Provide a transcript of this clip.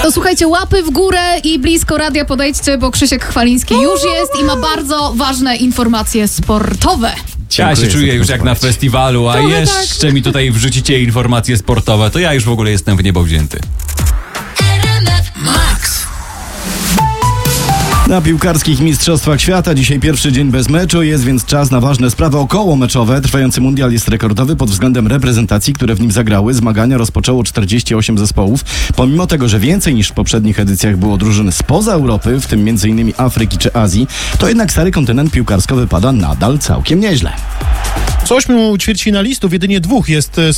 To słuchajcie, łapy w górę i blisko radia podejdźcie, bo Krzysiek Chwaliński już jest i ma bardzo ważne informacje sportowe. Ja się czuję już jak na festiwalu, a Trochę jeszcze mi tutaj wrzucicie informacje sportowe, to ja już w ogóle jestem w niebo wzięty. Na piłkarskich mistrzostwach świata dzisiaj pierwszy dzień bez meczu, jest więc czas na ważne sprawy okołomeczowe. Trwający mundial jest rekordowy pod względem reprezentacji, które w nim zagrały. Zmagania rozpoczęło 48 zespołów. Pomimo tego, że więcej niż w poprzednich edycjach było drużyn spoza Europy, w tym m.in. Afryki czy Azji, to jednak stary kontynent piłkarsko wypada nadal całkiem nieźle. Z 8 ćwierćfinalistów jedynie 2 jest